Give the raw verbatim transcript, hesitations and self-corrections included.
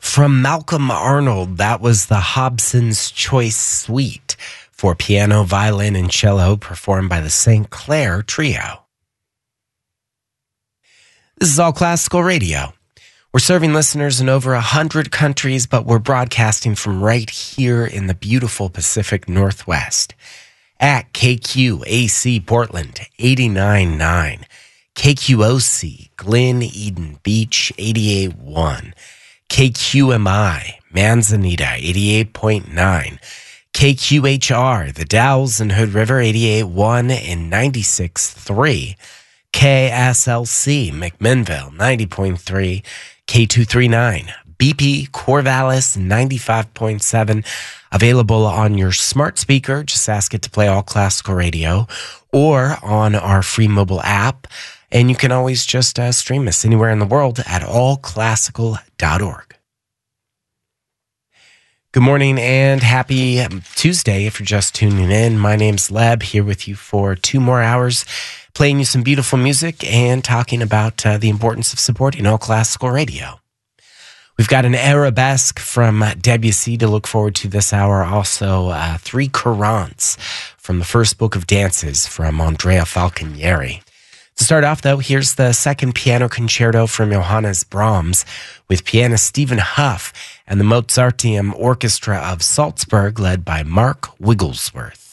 From Malcolm Arnold, that was the Hobson's Choice Suite for piano, violin, and cello, performed by the Saint Clair Trio. This is All Classical Radio. We're serving listeners in over one hundred countries, but we're broadcasting from right here in the beautiful Pacific Northwest at K Q A C Portland eighty-nine point nine, K Q O C Glen Eden Beach eighty-eight point one, K Q M I Manzanita eighty-eight point nine, K Q H R The Dalles and Hood River eighty-eight point one and ninety-six point three, K S L C McMinnville ninety point three, K two thirty-nine B P Corvallis ninety-five point seven, available on your smart speaker. Just ask it to play All Classical Radio, or on our free mobile app. And you can always just uh, stream us anywhere in the world at all classical dot org. Good morning and happy Tuesday if you're just tuning in. My name's Leb, here with you for two more hours, playing you some beautiful music and talking about uh, the importance of supporting All Classical Radio. We've got an arabesque from Debussy to look forward to this hour. Also, uh, three courants from the first book of dances from Andrea Falconieri. To start off, though, here's the second piano concerto from Johannes Brahms with pianist Stephen Huff and the Mozarteum Orchestra of Salzburg, led by Mark Wigglesworth.